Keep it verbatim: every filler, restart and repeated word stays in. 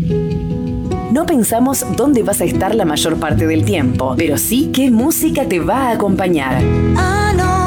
No pensamos dónde vas a estar la mayor parte del tiempo, pero sí qué música te va a acompañar. Ah, no.